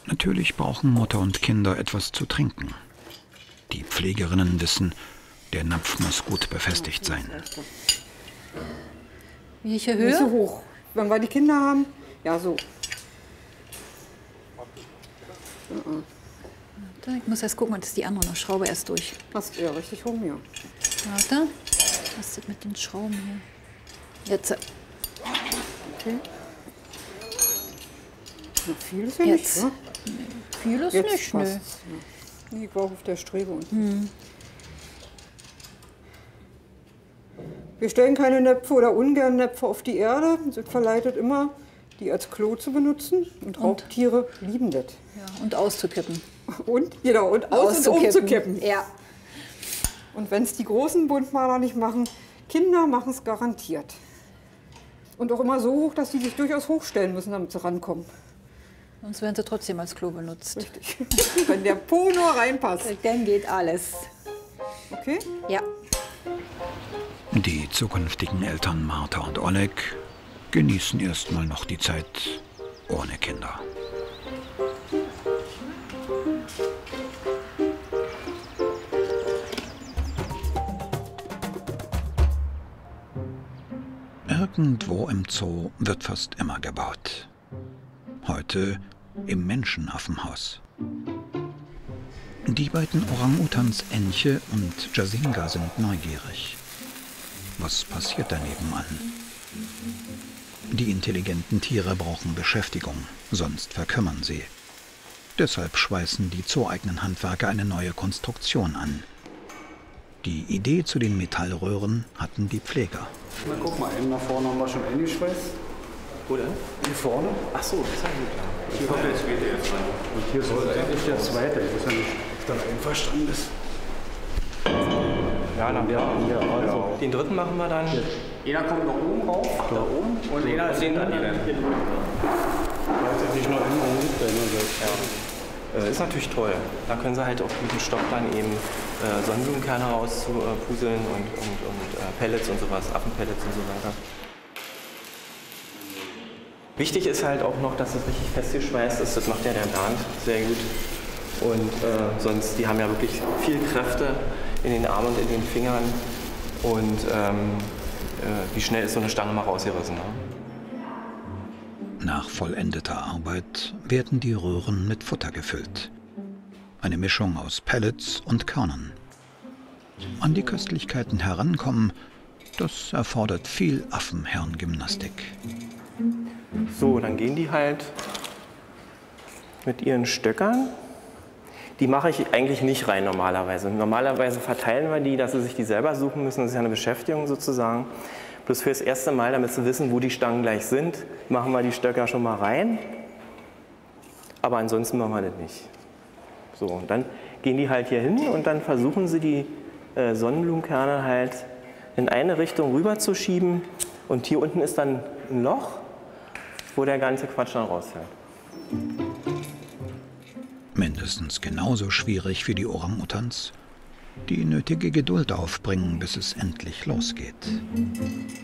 Natürlich brauchen Mutter und Kinder etwas zu trinken. Die Pflegerinnen wissen, der Napf muss gut befestigt sein. Welche Höhe? Nicht so hoch. Wenn wir die Kinder haben, ja so. Ich muss erst gucken, dass die andere noch Schraube erst durch. Passt ja richtig rum, ja. Warte. Was ist das mit den Schrauben hier? Jetzt. Okay. Na, viel ist ja Jetzt. nicht, ne? Viel ist Jetzt nicht, nö. passt's, ja. Ich war auf der Strebe unten. Wir stellen keine Näpfe oder ungern Näpfe auf die Erde. Das verleitet immer, die als Klo zu benutzen. Und Raubtiere lieben das. Ja, und auszukippen. Und, genau, und aus- und umzukippen. Ja. Und wenn es die großen Buntmaler nicht machen, Kinder machen es garantiert. Und auch immer so hoch, dass sie sich durchaus hochstellen müssen, damit sie rankommen. Sonst werden sie trotzdem als Klo benutzt. Richtig. Wenn der Po nur reinpasst. Dann geht alles. Okay? Ja. Die zukünftigen Eltern Martha und Oleg genießen erstmal noch die Zeit ohne Kinder. Irgendwo im Zoo wird fast immer gebaut. Heute im Menschenaffenhaus. Die beiden Orang-Utans Enche und Jasinga sind neugierig. Was passiert da nebenan? Die intelligenten Tiere brauchen Beschäftigung, sonst verkümmern sie. Deshalb schweißen die zooeigenen Handwerker eine neue Konstruktion an. Die Idee zu den Metallröhren hatten die Pfleger. Na guck mal, eben nach vorne haben wir schon eingeschweißt. Wo denn? Hier vorne. Ach so, das ist ja gut. Hier kommt der zweite jetzt rein. Und hier soll eigentlich der zweite. Ich weiß ja nicht, ob dann einverstanden ist. Ja, na klar. Ja, also. Den dritten machen wir dann. Einer kommt nach oben rauf. Ach, da oben? Und einer ist hinter dir. Vielleicht ist nicht nur innen und hinten. Ja. Ist natürlich toll. Da können sie halt auf diesem Stock dann eben Sonnenblumenkerne rauspuseln und Pellets und sowas, Affenpellets und so weiter. Wichtig ist halt auch noch, dass es richtig festgeschweißt ist. Das macht ja der Bernd sehr gut. Und sonst, die haben ja wirklich viel Kräfte in den Armen und in den Fingern. Und wie schnell ist so eine Stange mal rausgerissen. Ne? Nach vollendeter Arbeit werden die Röhren mit Futter gefüllt. Eine Mischung aus Pellets und Körnern. An die Köstlichkeiten herankommen, das erfordert viel Affenhirngymnastik. So, dann gehen die halt mit ihren Stöckern. Die mache ich eigentlich nicht rein normalerweise. Normalerweise verteilen wir die, dass sie sich die selber suchen müssen. Das ist ja eine Beschäftigung sozusagen. Bloß für das erste Mal, damit sie wissen, wo die Stangen gleich sind, machen wir die Stöcker schon mal rein. Aber ansonsten machen wir das nicht. So, und dann gehen die halt hier hin und dann versuchen sie die Sonnenblumenkerne halt in eine Richtung rüber zu schieben. Und hier unten ist dann ein Loch, wo der ganze Quatsch dann rausfällt. Mindestens genauso schwierig für die Orang-Utans, die nötige Geduld aufbringen, bis es endlich losgeht.